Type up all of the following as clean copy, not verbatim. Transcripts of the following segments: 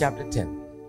chapter 10.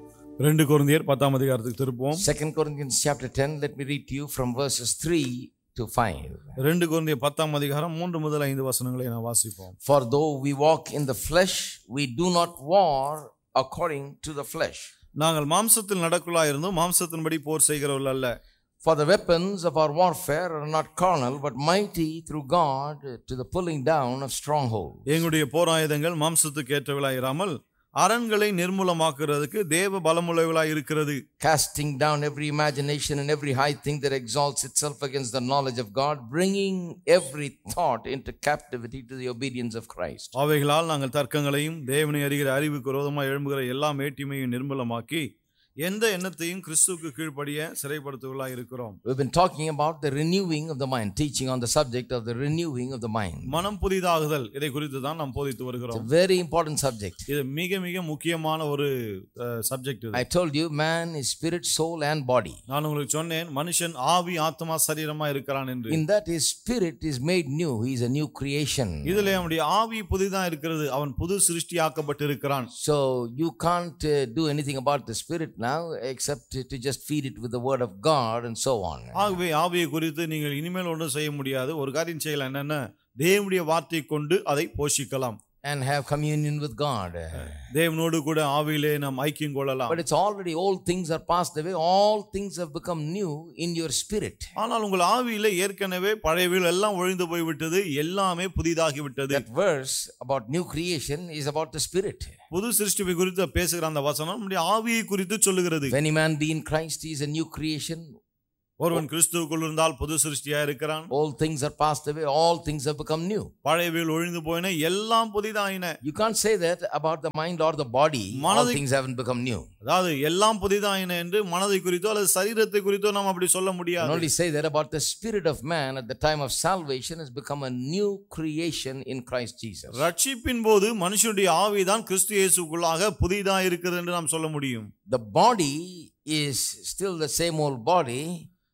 2 கொரிந்தியர் 10ஆம் அதிகாரத்துக்கு திருப்புவோம். 2 Corinthians chapter 10, let me read to you from verses 3 to 5. 2 கொரிந்தியர் 10ஆம் அதிகாரம் 3 முதல் 5 வசனங்களை நாம் வாசிப்போம். For though we walk in the flesh, we do not war according to the flesh. நாங்கள் மாம்சத்தில் நடக்குள்ளாயிருந்தும் மாம்சத்தின்படி போர் செய்கிறவர்கள் அல்ல. For the weapons of our warfare are not carnal, but mighty through God to the pulling down of strongholds. எங்களுடைய போராயுதங்கள் மாம்சத்துக்கு ஏற்றவைகளாயிராமல் அரண்களை நிர்மூலமாக்குறதுக்கு தேவ பலமுள்ளவைகளாய் இருக்கிறது. Casting down every imagination and every high thing that exalts itself against the knowledge of God, bringing every thought into captivity to the obedience of Christ. அவைகளால் நாங்கள் தர்க்கங்களையும் தேவனை அறிகிற அறிவுக்கு விரோதமாய் எழும்புகிற எல்லா மேட்டிமையும் நிர்மூலமாக்கி எந்த எண்ணத்தையும் கிறிஸ்துவுக்கு கீழ்ப்படிய சிறைப்படுத்துவர்களாய் இருக்கிறோம். We've been talking about the renewing of the mind, teaching on the subject of the renewing of the mind. மனம் புதிதாகுதல், இதை குறித்து தான் நாம் போதித்து வருகிறோம். It's a very important subject. இது மிக மிக முக்கியமான ஒரு சப்ஜெக்ட் இது. I told you man is spirit, soul and body. நான் உங்களுக்கு சொன்னேன் மனுஷன் ஆவி ஆத்மா சரீரமா இருக்கிறான் என்று. In that his spirit is made new, he is a new creation. இதிலே அவனுடைய ஆவி புதிதா இருக்கிறது, அவன் புது சிருஷ்டியாக்கப்பட்டு இருக்கிறான். So you can't do anything about the spirit now except to just feed it with the word of God and so on. ஆகவே ஆவியை குறித்து நீங்கள் இனிமேல் ஒன்றும் செய்ய முடியாது. ஒரு காரியம் செய்யலாம், என்னன்னா தேவனுடைய வார்த்தையை கொண்டு அதை போஷிக்கலாம் and have communion with God. தேவனோடு கூட ஆவியிலே நாம் ஐக்கியம் கொள்ளலாம். But it's already old things are passed away, all things have become new in your spirit. ஆனால் உங்கள் ஆவியிலே ஏற்கனவே பழையவைகள் எல்லாம் ஒழிந்து போய் விட்டது, எல்லாமே புதிதாகி விட்டது. That verse about new creation is about the spirit. புது சிருஷ்டியை குறித்து பேசுகிற அந்த வசனம் நம்முடைய ஆவியை குறித்து சொல்லுகிறது. If any man be in Christ, he is a new creation. ஒருவன் கிறிஸ்துவுக்குள் இருந்தால் புது சிருஷ்டியா இருக்கிறான். All things are passed away, all things have become new. பழையவைகள் ஒழிந்து போயின, எல்லாம் புதிதாயின. You can't say that about the mind or the body. All things haven't become new. அதாவது எல்லாம் புதிதாயின என்று மனதை குறித்தோ அல்லது சரீரத்தை குறித்தோ நாம் அப்படி சொல்ல முடியாது. You only say that about the spirit of man at the time of salvation has become a new creation in Christ Jesus. ரட்சிப்பின் போது மனுஷனுடைய ஆவிதான் கிறிஸ்து இயேசுக்குள்ளாக புதிதா இருக்கிறது என்று நாம் சொல்ல முடியும். The body is still the same old body.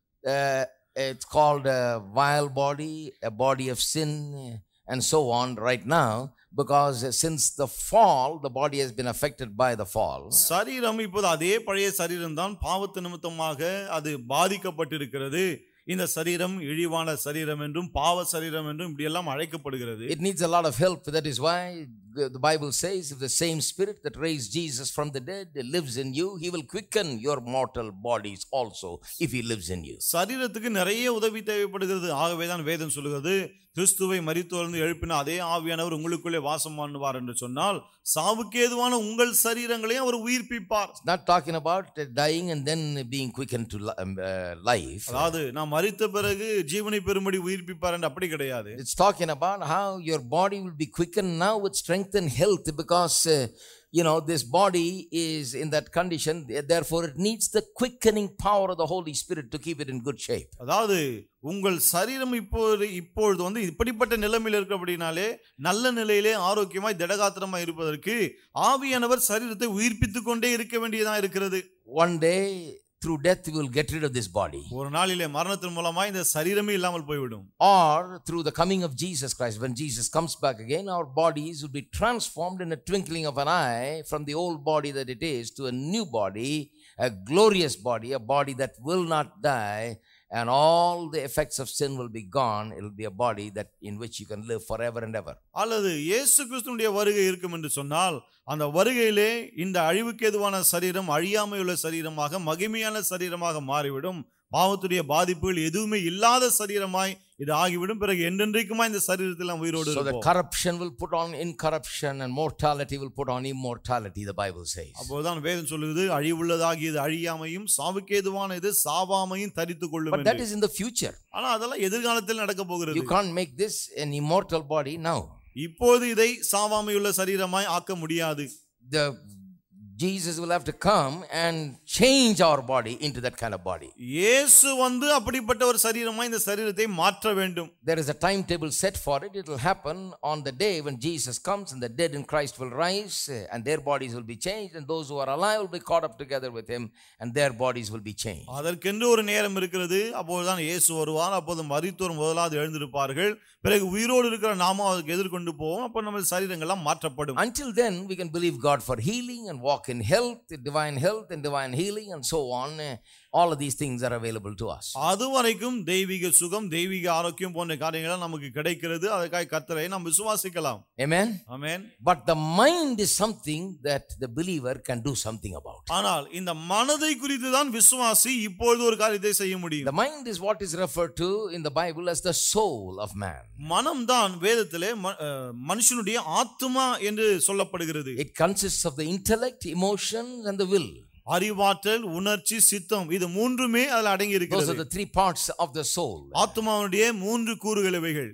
It's called a vile body, a body of sin and so on right now, because since the fall the body has been affected by the fall. சரீரம் இப்போது அதே பழைய சரீரம் தான், பாவத்து நிமித்தமாக அது பாதிக்கப்பட்டிருக்கிறது. இந்த சரீரம் இழிவான சரீரம் என்றும் பாவ சரீரம் என்றும் இப்படி எல்லாம் அழைக்கப்படுகிறது. It needs a lot of help. That is why the Bible says if the same spirit that raised Jesus from the dead lives in you, he will quicken your mortal bodies also if he lives in you. சரீரத்துக்கு நிறைய உதவி தேவைப்படுகிறது. ஆகவே தான் வேதம் சொல்லுகிறது, கிறிஸ்துவை மரித்தோரிலிருந்து எழுப்பின அதே ஆவியானவர் உங்களுக்குள்ளே வாசம் பண்ணுவார் என்று சொன்னால் சாவுக்கு ஏதுவான உங்கள் சரீரங்களையும் அவர் உயிர்ப்பிப்பார். Not talking about dying and then being quickened to life. அதாவது நாம் மரித்த பிறகு ஜீவனை பெறும்படி உயிர்ப்பிப்பார் என்று அப்படி கிடையாது. It's talking about how your body will be quickened now with strength and health, because this body is in that condition, therefore it needs the quickening power of the Holy Spirit to keep it in good shape. அதாவது உங்கள் சரீரம் இப்பொழுது வந்து இப்படிப்பட்ட நிலைமையில் இருக்கிறபடினாலே நல்ல நிலையிலே ஆரோக்கியமாய் திடகாத்திரமாய் இருப்பதற்கு ஆவியானவர் சரீரத்தை உயிர்ப்பித்துக் கொண்டே இருக்க வேண்டியதா இருக்கிறது. One day through death we will get rid of this body, ஒரு நாளிலே மரணத்தின் மூலமாய் இந்த சரீரமே இல்லாமல் போய்விடும். or through the coming of Jesus Christ, when Jesus comes back again, our bodies will be transformed in a twinkling of an eye from the old body that it is to a new body, a glorious body, a body that will not die, and all the effects of sin will be gone. It will be a body that in which you can live forever and ever. அல்லது இயேசு கிறிஸ்துவினுடைய வருகை இருக்கும் என்று சொன்னால் அந்த வருகையிலே இந்த அழிவுக்கு ஏதுவான சரீரம் அழியாமையுள்ள சரீரமாக மகிமையான சரீரமாக மாறிவிடும். பாவத்துடைய பாதிப்புகள் எதுவுமே இல்லாத சரீரமாய் இது ஆகிவிடும். பிறகு என்றென்றைக்குமாய் இந்த சரீரத்தில் நாம் உயிரோடு இருப்போம். So the corruption will put on incorruption and mortality will put on immortality, the Bible says. அப்போதான் வேதம் சொல்லுது, அழிவுள்ளதாகியது அழியாமையும் சாவுக்கு ஏதுவானது சாவாமையும் தரித்துக் கொள்ளும். But that is in the future. ஆனா அதெல்லாம் எதிர்காலத்தில் நடக்க போகிறது. You can't make this an immortal body now. இப்போது இதை சாவாமையுள்ள சரீரமாய் ஆக்க முடியாது. Jesus will have to come and change our body into that kind of body. இயேசு வந்து அப்படிப்பட்ட ஒரு சரீரமாய் இந்த சரீரத்தை மாற்ற வேண்டும். There is a timetable set for it. It will happen on the day when Jesus comes, and the dead in Christ will rise and their bodies will be changed, and those who are alive will be caught up together with him and their bodies will be changed. அதற்கென்று ஒரு நேரம் இருக்கிறது. அப்போதுதான் இயேசு வருவார். அப்போது மரித்தோர் முதலாவது எழுந்திருப்பார்கள். பிறகு உயிரோடு இருக்கிற நாம அதுக்கு எதிர்கொண்டு போவோம். அப்போ நம்ம சரீரங்கள் எல்லாம் மாற்றப்படும். Until then we can believe God for healing and walk in divine health and divine healing and so on. All of these things are available to us. அதுவரைக்கும் தெய்வீக சுகம், தெய்வீக ஆரோக்கியம் போன்ற காரியங்கள் நமக்கு கிடைக்கிறது. அதற்காக கர்த்தரை நாம் விசுவாசிக்கலாம். Amen. Amen. But the mind is something that the believer can do something about. ஆனால் இந்த மனதை குறித்து தான் விசுவாசி இப்பொழுது ஒரு காரியத்தை செய்ய முடியும். The mind is what is referred to in the Bible as the soul of man. மனம் தான் வேதத்திலே மனுஷனுடைய ஆத்துமா என்று சொல்லப்படுகிறது. It consists of the intellect, emotions and the will. அறிவாற்றல், உணர்ச்சி, சித்தம், இது மூன்றுமே அதில் அடங்கி Those இருக்கிறது. are the three parts of the soul. ஆத்துமாவுடைய மூன்று கூறுகள் இவைகள்.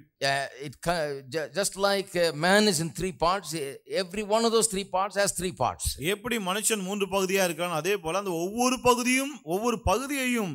Just like man is in three parts, every one of those three parts has three parts. எப்படி மனுஷன் மூன்று பகுதியா இருக்கான், அதே போல அந்த ஒவ்வொரு பகுதியையும்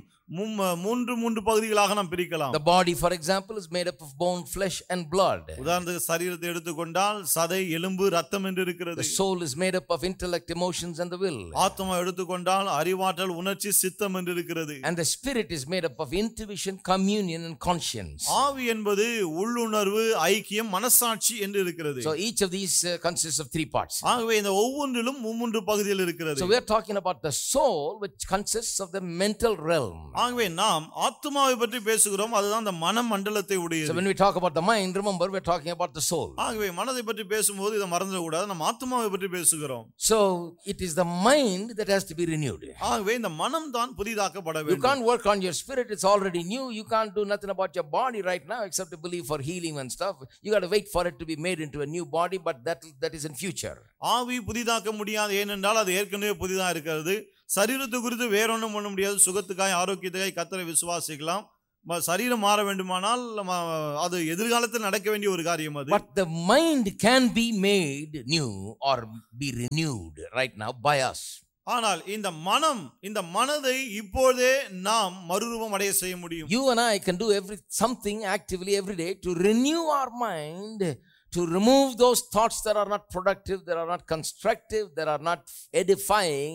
மூன்று பகுதிகளாக நாம் பிரிக்கலாம். The body, for example, is made up of bone, flesh and blood. உதாரணத்துக்கு சரீரத்தை எடுத்துக்கொண்டால் சதை, எலும்பு, ரத்தம் என்று இருக்கிறது. The soul is made up of intellect, emotions and the will. ஆத்துமா எடுத்துக்கொண்டால் அறிவாற்றல், உணர்ச்சி, சித்தம் என்று இருக்கிறது. And the spirit is made up of intuition, communion and conscience. ஆவி என்பது உள்ளுணர்வு, ஐக்கியம், மனசாட்சி என்று இருக்கிறது. So each of these consists of three parts. ஆகவே இந்த ஒவ்வொன்றிலும் மூன்று பகுதிகள் இருக்கிறது. So we are talking about the soul, which consists of the mental realm. ஆகவே நாம் ஆத்துமாவை பற்றி பேசுகிறோம், அதுதான் அந்த மன மண்டலத்தை உடையது. So when we talk about the mind, remember we are talking about the soul. ஆகவே மனதை பற்றி பேசும்போது இதை மறந்துட கூடாது, நம்ம ஆத்துமாவை பற்றி பேசுகிறோம். So it is the mind that has to be renewed. ஆகவே இந்த மனம் தான் புதிதாக்கப்பட வேண்டும். You can't work on your spirit, it's already new. You can't do nothing about your body right now except to believe for healing and stuff. You got to wait for it to be made into a new body, but that is in future. ஆவி புதிதாக்க முடியாது, ஏனென்றால் அது ஏற்கனவே புதிதா இருக்கிறது. சரீரத்தை குறித்து வேற ஒன்றும் பண்ண முடியாது. சுகத்துக்காய், ஆரோக்கியத்துக்காய் கர்த்தரை விசுவாசிக்கலாம். சரீரம் மாற வேண்டுமானால் அது எதிர்காலத்தில் நடக்க வேண்டிய ஒரு காரியம் அது. But the mind can be made new or be renewed right now by us. ஆனால் இந்த மனதை இப்போதே நாம் மறுரூபம் அடைய செய்ய முடியும். You and I can do something actively every day to renew our mind, to remove those thoughts that are not productive, that are not constructive, that are not edifying,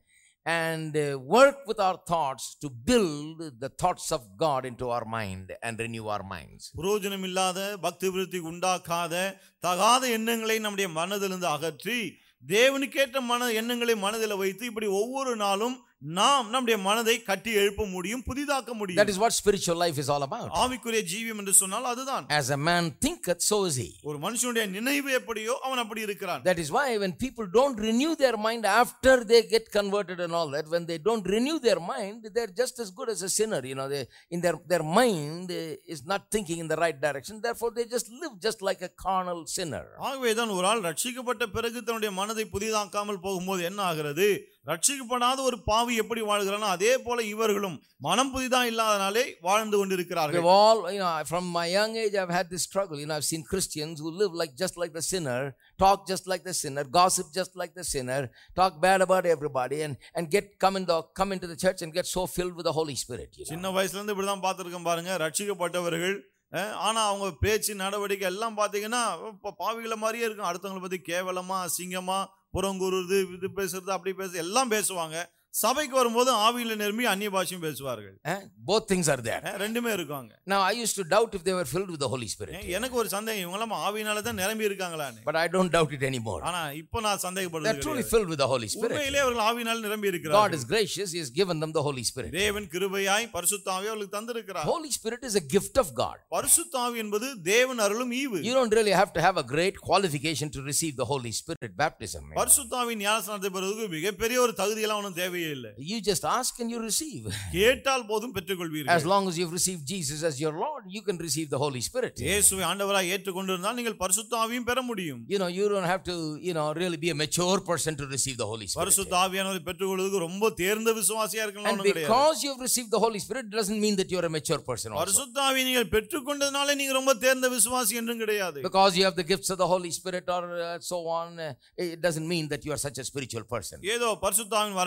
and work with our thoughts to build the thoughts of God into our mind and renew our minds. பிரயோஜனம் இல்லாத, பக்தி விருத்தி உண்டாக்காத, தகாத எண்ணங்களை நம்முடைய மனதிலிருந்து அகற்றி தேவனுக்கேற்ற எண்ணங்களை மனதில் வைத்து இப்படி ஒவ்வொரு நாளும் நாம் நம்முடைய மனதை கட்டி எழுப்ப முடியும், புதிதாக்க முடியும். That is what spiritual life is all about. ஆவிக்குரிய ஜீவியம் என்று சொன்னால் அதுதான். As a man thinketh, so is he. ஒரு மனுஷனுடைய நினைவு எப்படியோ அவன் அப்படி இருக்கிறான். That is why when people don't renew their mind after they get converted and all that, when they don't renew their mind, they're just as good as a sinner. You know, their mind is not thinking in the right direction. Therefore, they just live just like a carnal sinner. ஆகவே தான் ஒரு ஆள் ரட்சிக்கப்பட்ட பிறகு தன்னுடைய மனதை புதிதாக்காமல் போகும்போது என்ன ஆகிறது? ரட்சிக்கப்படாத ஒரு பாவி எப்படி வாழ்கிறானோ அதே போல இவர்களும் மனம் புதிதா இல்லாதனாலே வாழ்ந்து கொண்டிருக்கிறார்கள். All, from my young age I've had this struggle. I've seen Christians who live just like the sinner, talk just like the sinner, gossip just like the sinner, talk bad about everybody, and come into the church and get so filled with the Holy Spirit. சின்ன வயசுல இருந்து இப்படி தான் பார்த்திருக்கேன் பாருங்க. ரட்சிக்கப்பட்டவர்கள் ஆனா அவங்க பேச்சு, நடவடிக்கை எல்லாம் பாத்தீங்கன்னா பாவிகளை மாதிரியே இருக்கும். அடுத்தவங்களை பத்தி கேவலமா, அசிங்கமா, புறங்கூறுறது, இது பேசுறது, அப்படி பேசுறது எல்லாம் பேசுவாங்க. சபைக்கு வரும்போது ஆவியில நிரம்பி அந்நிய பாஷையும் பேசுவார்கள். Both things are there. ரெண்டுமே இருக்காங்க. Now I used to doubt if they were filled with the Holy Spirit. எனக்கு ஒரு சந்தேகம், இவங்க எல்லாம் ஆவியினால தான் நிரம்பி இருக்காங்களான்னு. But I don't doubt it anymore. ஆனா இப்போ நான் சந்தேகப்படுறது They're truly filled with the Holy Spirit. உண்மையிலே அவர்கள் ஆவியினால நிரம்பி இருக்கிறார்கள். God is gracious, He has given them the Holy Spirit. தேவன் கிருபையாய் பரிசுத்த ஆவியை அவர்களுக்கு தந்திருக்கிறார். Holy Spirit is a gift of God. பரிசுத்த ஆவி என்பது தேவன் அருளும் ஈவு. You don't really have to have a great qualification to receive the Holy Spirit baptism. பரிசுத்த ஆவியின் ஞானஸ்நானத்தை பெறுவதற்கு மிகப்பெரிய ஒரு தகுதி எல்லாம் ஒன்றும் தேவையே இல்லை. You just ask and you receive. கேட்டால் போதும் பெற்றுக்கொள்வீர்கள். As long as you've received Jesus as your Lord, you can receive the Holy Spirit. இயேசுவை ஆண்டவராய் ஏற்றுக்கொண்டிருந்தால் நீங்கள் பரிசுத்த ஆவியும் பெற முடியும். You don't have to, really be a mature person to receive the Holy Spirit. பரிசுத்த ஆவியானவரை பெற்றுக்கொள்வதற்கு ரொம்ப தேர்ந்த விசுவாசியா இருக்கணும் ஒண்ணும் கிடையாது. And because you've received the Holy Spirit doesn't mean that you're a mature person also. பரிசுத்த ஆவியை நீங்கள் பெற்றுக்கொண்டதனால நீங்க ரொம்ப தேர்ந்த விசுவாசி என்றும் கிடையாது. Because you have the gifts of the Holy Spirit or so on, it doesn't mean that you are such a spiritual person. ஏதோ பரிசுத்த ஆவியின் வரங்கள் எல்லாம்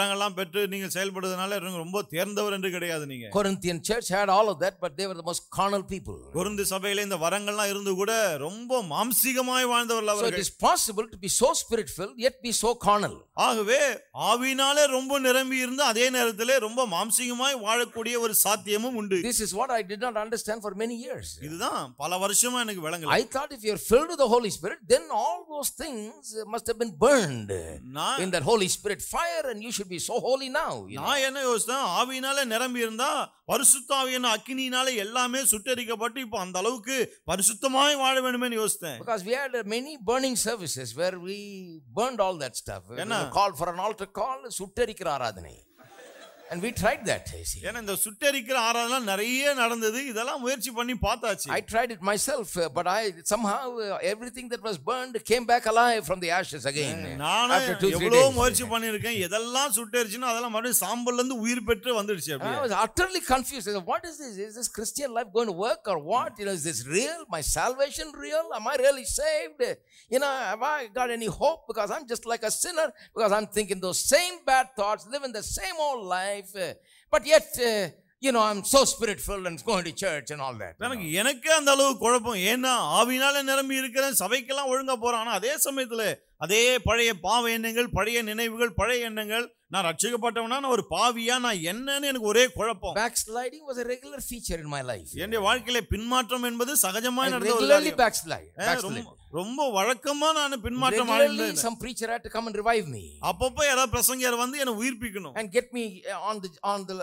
பெற்று நீங்கள் செயல்படுவதனால ரொம்ப தேர்ந்தவர் என்று கிடையாது. நீங்க Corinthian church had all of that, but they were the most carnal people. Corinth சபையில இந்த வரங்கள்லாம் இருந்து கூட ரொம்ப மாம்சீகமாய் வாழ்ந்தவர்கள் So it அவர்கள். is possible to be so spirit filled yet be so carnal. ஆகவே ஆவியினாலே ரொம்ப நிரம்பி இருந்து அதே நேரத்திலே ரொம்ப மாம்சீகமாய் வாழக்கூடிய ஒரு சாத்தியமும் உண்டு. This is what I did not understand for many years. இதுதான் பல வருஷமா எனக்கு விளங்கல. I thought if you are filled with the Holy Spirit, then all those things must have been burned in that Holy Spirit fire, and you should be so holy now. நான் என்ன யோசித்தேன், ஆவியினாலே நிரம்பி இருந்தா பரிசுத்த ஆவியான அக்கினியினாலே எல்லாமே சுட்டெரிக்கப்பட்டு இப்போ அந்த அளவுக்கு பரிசுத்தமாய் வாழ வேண்டும்னு யோசித்தேன். Because we had many burning services where we burned all that stuff. We called for an altar call, சுட்டெரிக்கிற ஆராதனை. And we tried that. ஏன்னா இந்த சுட்டெரிக்கிற ஆராதனை நிறைய நடந்தது. இதெல்லாம் முயற்சி பண்ணி பார்த்தாச்சு. I tried it myself, but I somehow everything that was burned came back alive from the ashes again. நானே எவ்வளவு முயற்சி பண்ணிருக்கேன். எதெல்லாம் சுட்டெரிச்சுனா அதெல்லாம் மறுபடியும் சாம்பல்ல இருந்து உயிர் பெற்று வந்துருச்சு அப்படியே. I was utterly confused. What is this? Is this Christian life going to work or what? Is this real? My salvation real? Am I really saved? Have I got any hope? Because I'm just like a sinner. Because I'm thinking those same bad thoughts, living the same old life. But yet, I'm so spirit filled and going to church and all that. எனக்கு அந்த அளவு குழப்பம். ஏன்னா ஆவியினால நிரம்பி இருக்கிறேன், சபைக்கெல்லாம் ஒழுங்கா போறேன். ஆனா அதே சமயத்துல அதே பழைய பாவ எண்ணங்கள், பழைய நினைவுகள், பழைய எண்ணங்கள், நான் ரட்சிக்கப்பட்டவனா, நான் ஒரு பாவியா, நான் என்னன்னு எனக்கு ஒரே குழப்பம். Backsliding was a regular feature in my life. என்னுடைய வாழ்க்கையில பின்மாற்றம் என்பது சகஜமாய் நடந்த ஒரு regularly backslide. ரொம்ப வழக்கமா நான் பின்மாற்றம் ஆனேன். Some preacher had to come and revive me. அப்பப்போ யாராவது பிரசங்கியார் வந்து என்னை உயிர்ப்பிக்கணும். And get me on the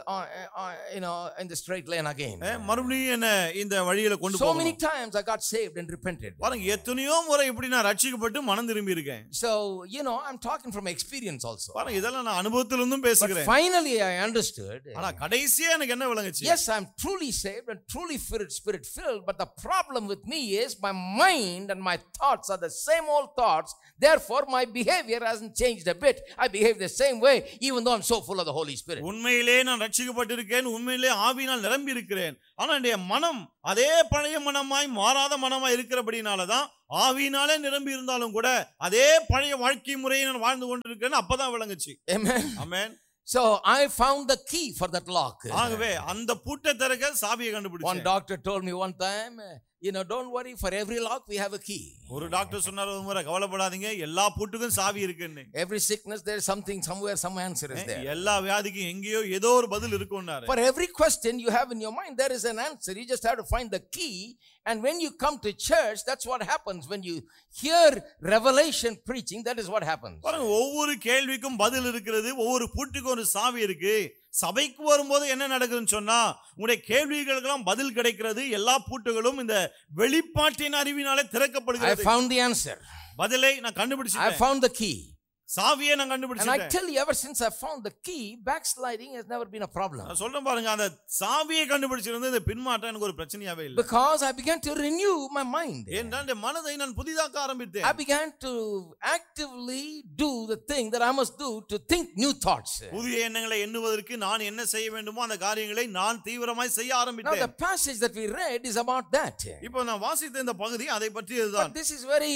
in the straight lane again. மறுபடியும் என்ன இந்த வழியில கொண்டு போகணும். So many times I got saved and repented. பாருங்க எத்தனையோ முறை இப்படி நான் ரட்சிக்கப்பட்டு மனம் திரும்பி இருக்கேன். So I'm talking from experience also. பாருங்க இதெல்லாம் நான் அனுபவத்திலிருந்தும் பேசுகிறேன். But finally I understood. ஆனா கடைசியா எனக்கு என்ன விளங்குச்சு? Yes, I'm truly saved and truly spirit filled, but the problem with me is my mind and my thoughts are the same old thoughts. Therefore my behavior hasn't changed a bit. I behave the same way even though I'm so full of the Holy Spirit. உண்மையிலே நான் ரட்சிக்கப்பட்டிருக்கேன், உண்மையிலே ஆவியினால் நிரம்பி இருக்கிறேன். ஆனா என்னுடைய மனம் அதே பழைய மனமாய் மாறாத மனமாய் இருக்கிறபடினால தான் ஆவியினாலே நிரம்பி இருந்தாலும் கூட அதே பழைய வாழ்க்கை முறையை நான் வாழ்ந்து கொண்டிருக்கிறேன். அப்பதான் விளங்குச்சு. Amen. Amen. So I found the key for that lock. ஆகவே அந்த பூட்டை திறக்க சாவியை கண்டுபிடிச்சேன். One doctor told me one time, don't worry, for every lock we have a key. ஒரு டாக்டர் சொன்னார் ஒரு முறை, கவலைப்படாதீங்க, எல்லா பூட்டுக்கும் சாவி இருக்குன்னு. Every sickness there is something, somewhere some answer is there. எல்லா வியாதிக்கும் எங்கேயோ ஏதோ ஒரு பதில் இருக்கும்னாரு. For every question you have in your mind there is an answer. You just have to find the key. And when you come to church, that's what happens. When you hear revelation preaching, that is what happens. பாருங்க ஒவ்வொரு கேள்விக்கும் பதில் இருக்கிறது, ஒவ்வொரு பூட்டுக்கும் ஒரு சாவி இருக்கு. சபைக்கு வரும்போது என்ன நடக்குதுன்னு சொன்னா, உங்களுடைய கேள்விகளுக்கெல்லாம் பதில் கிடைக்கிறது. எல்லா பூட்டுகளும் இந்த வெளிப்பாட்டின் அறிவினாலே திறக்கப்படுகிறது. I found the answer. பதிலை நான் கண்டுபிடிச்சிட்டேன். I found the key. சாவியை நான் கண்டுபிடிச்சிட்டேன். And I tell you, ever since I found the key, backsliding has never been a problem. நான் சொல்றேன் பாருங்க, அந்த சாவியை கண்டுபிடிச்சிருந்தா இந்த பின்மாற்றம் எனக்கு ஒரு பிரச்சனையாவே இல்லை. Because I began to renew my mind. ஏனென்றால் என் மனதை நான் புதிதாக்க ஆரம்பித்தேன். I began to actively do the thing that I must do to think new thoughts. புதிய எண்ணங்களை எண்ணுவதற்கு நான் என்ன செய்ய வேண்டுமோ அந்த காரியங்களை நான் தீவிரமாய் செய்ய ஆரம்பித்தேன். Now the passage that we read is about that. இப்போ நான் வாசித்த இந்த பகுதி அதை பற்றியதுதான். But this is very,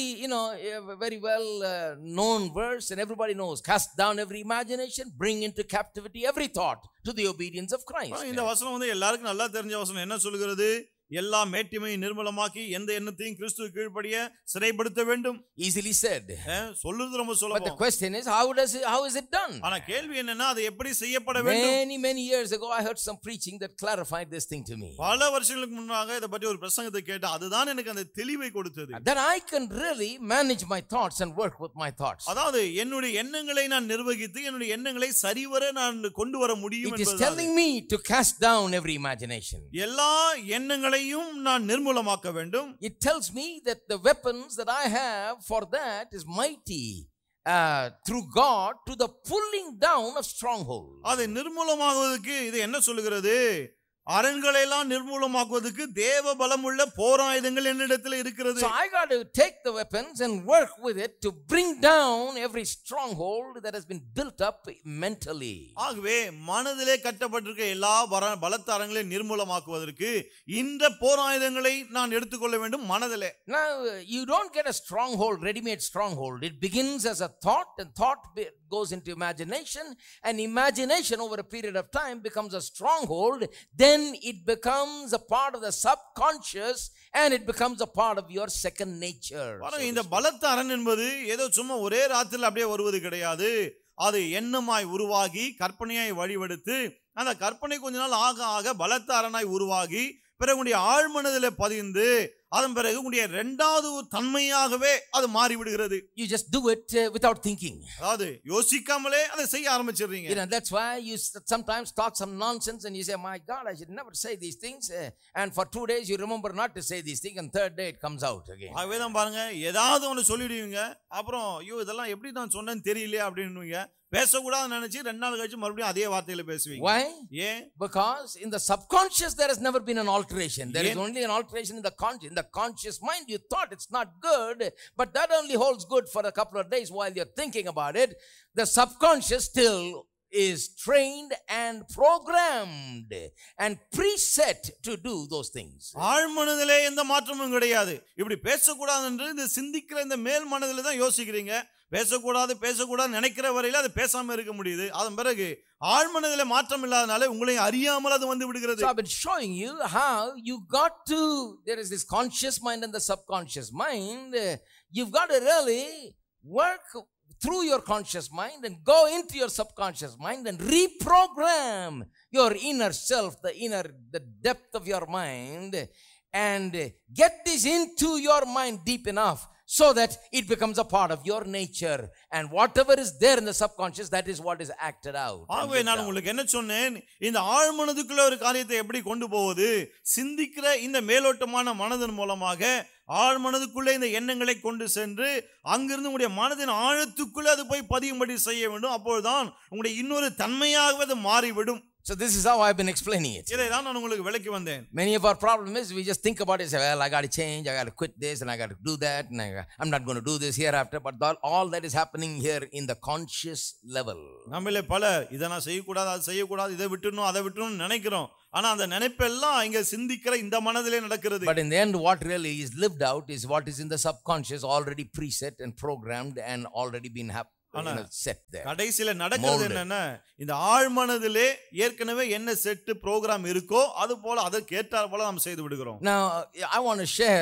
very well known verse, and everybody knows. Cast down every imagination, bring into captivity every thought to the obedience of Christ. இந்த வசனம் வந்து எல்லாருக்கும் நல்லா தெரிஞ்ச வசனம். என்ன சொல்கிறது? எல்லா மேட்டிமையும் நிர்மூலமாக்கி எந்த எண்ணத்தையும் கிறிஸ்துவுக்கு கீழ்ப்படிய சிறைப்படுத்த வேண்டும். Easily said. சொல்றது ரொம்ப சுலபம். But the question is, how is it done? ஆனா கேள்வி என்னன்னா, அது எப்படி செய்யப்பட வேண்டும்? Many years ago I heard some preaching that clarified this thing to me. பல வருஷங்களுக்கு முன்னாக இத பத்தி ஒரு பிரசங்கத்தை கேட்டேன். அதுதான் எனக்கு அந்த தெளிவை கொடுத்தது. That I can really manage my thoughts and work with my thoughts. அதாவது என்னுடைய எண்ணங்களை நான் நிர்வகித்து என்னுடைய எண்ணங்களை சரிவர நான் கொண்டு வர முடியும் என்பது. It is telling me to cast down every imagination. எல்லா எண்ணங்களை நான் நிர்மூலமாக்க வேண்டும். It tells me that the weapons that I have for that is mighty through God to the pulling down of strongholds. அதை நிர்மூலமாக்குவதற்கு இது என்ன சொல்கிறது? அரண்களை எல்லாம் நிர்மூலமாக்குவதற்கு தேவ பலமுள்ள போராயுதங்கள் என்னிடத்தில் இருக்கிறது. So I got to take the weapons and work with it to bring down every stronghold that has been built up mentally. ஆகவே மனதிலே கட்டப்பட்டிருக்க எல்லா பலத்த அரண்களையும் நிர்மூலமாக்குவதற்கு இந்த போராயுதங்களை நான் எடுத்துக்கொள்ள வேண்டும் மனதிலே. Now you don't get a stronghold, ready-made stronghold. It begins as a thought, and thought goes into imagination, and imagination over a period of time becomes a stronghold. Then it becomes a part of the subconscious, and it becomes a part of your second nature. பாருங்க, இந்த பலத்த அரண் என்பது ஏதோ சும்மா ஒரே ராத்திரில அப்படியே வருவது கிடையாது. அது எண்ணமாய் உருவாகி கற்பனையாய் வழிவெடுத்து அந்த கற்பனை கொஞ்ச நாள் ஆக ஆக பலத்த அரணாய் உருவாகி பிறகு உங்களுடைய ஆழ்மனதிலே பதிந்து அதன் பிறகு உங்களுடைய இரண்டாவது தன்மையாகவே அது மாறி விடுகிறது. You just do it without thinking. அதாவது யோசிக்காமலே அதை செய்ய ஆரம்பிச்சிடுறீங்க. That's why you sometimes talk some nonsense and you say, my God, I should never say these things, and for 2 days you remember not to say these things, and third day it comes out again. ஆகவே தான் பாருங்க, ஏதாவது ஒன்று சொல்லிடுவீங்க, அப்புறம் ஐயோ இதெல்லாம் எப்படி நான் சொன்னேன்னு தெரியலையே அப்படின்னுவீங்க. பேசக்கூடாது நினைச்சு 2 நாள் கழிச்சு மறுபடியும் அதே வார்த்தையில பேசுவீங்க. Why? ஏன்? Because in the subconscious there has never been an alteration. There is only an alteration in the conscious. In the conscious mind you thought it's not good, but that only holds good for a couple of days while you're thinking about it. The subconscious still is trained and programmed and preset to do those things. ஆழ்மனதிலே எந்த மாற்றமும் கிடையாது. இப்படி பேசக்கூடாது என்று இந்த சிந்திக்கிற இந்த மேல் மனதிலே தான் யோசிக்கிறீங்க. பேசக்கூடாது நினைக்கிற வரையில அது பேசாம இருக்க முடியுது. அதன் பிறகு ஆழ்மனதிலே மாற்றம் இல்லாதனால உங்களை அறியாமல் அது வந்து விடுகிறது. So I've been showing you how you got to, there is this conscious mind and the subconscious mind. You've got to really work through your conscious mind and go into your subconscious mind and reprogram your inner self, the depth of your mind, and get this into your mind deep enough so that it becomes a part of your nature, and whatever is there in the subconscious, that is what is acted out. ஆகவே நான் உங்களுக்கு என்ன சொன்னேன், இந்த ஆழ்மனதுக்குள்ள ஒரு காரியத்தை எப்படி கொண்டு போவது, சிந்திக்கிற இந்த மேலோட்டமான மனதின் மூலமாக ஆழ்மனதுக்குள்ளே இந்த எண்ணங்களை கொண்டு சென்று அங்கிருந்து உங்களுடைய மனதின் ஆழத்துக்குள்ளே அது போய் பதியும்படி செய்ய வேண்டும். அப்பொழுதுதான் உங்களுடைய இன்னொரு தன்மையாகவே அது மாறிவிடும். So this is how I've been explaining it. இதை தான் நான் உங்களுக்கு விளக்கி வந்தேன். Many of our problem is we just think about it, say, well, I got to change, I got to quit this, and I got to do that, and I'm not going to do this hereafter. But all that is happening here in the conscious level. நம்மளே பலர் இதை நான் செய்யக்கூடாது, அது செய்யக்கூடாது, இதை விட்டுணும், அதை விட்டுணும் நினைக்கிறோம். ஆனா அந்த நினைப்பெல்லாம் இங்க சிந்திக்கிற இந்த மனதிலே நடக்கிறது. But in the end, what really is lived out is what is in the subconscious, already preset and programmed and already been set there. கடைசில நடக்கிறது என்னன்னா, இந்த ஆழ்மனதிலே ஏற்கனவே என்ன செட் ப்ரோகிராம் இருக்கோ அது போல அதற்கு ஏற்றார் போல நாம் செய்து விடுகிறோம். Now I want to share